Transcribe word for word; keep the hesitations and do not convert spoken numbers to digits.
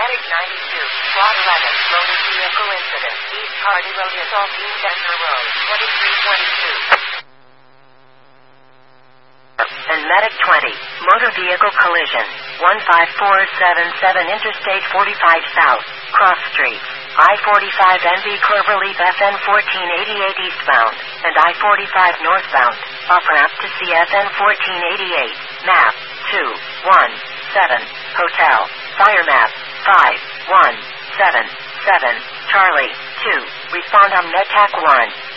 Medic ninety-two, Squad eleven, motor vehicle incident, East Hardy Road, Saltine Denver Road, twenty-three twenty-two. And Medic twenty, motor vehicle collision, one five four seven seven Interstate forty-five South, Cross Street, I forty-five N B Cloverleaf F N fourteen eighty-eight eastbound, and I forty-five northbound, off-ramp to C F N fourteen eighty-eight, map, two one seven, hotel, fire map, five one seven seven, Charlie, two, respond on MedTac one.